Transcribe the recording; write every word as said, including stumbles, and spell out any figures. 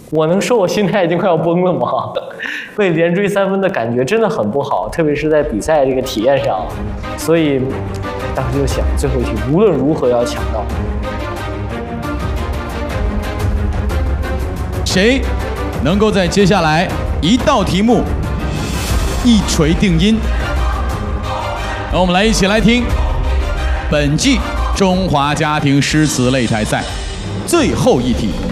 我能说我心态已经快要崩了吗？被连追三分的感觉真的很不好，特别是在比赛这个体验上。所以当时就想，最后一题无论如何要抢到。 谁能够在接下来一道题目一锤定音？让我们来一起来听本季中华家庭诗词擂台赛最后一题。